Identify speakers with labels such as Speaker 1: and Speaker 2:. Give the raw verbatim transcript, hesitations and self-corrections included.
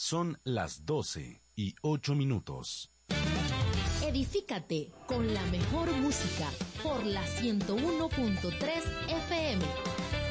Speaker 1: Son las doce y ocho minutos.
Speaker 2: Edifícate con la mejor música por la ciento uno punto tres F M.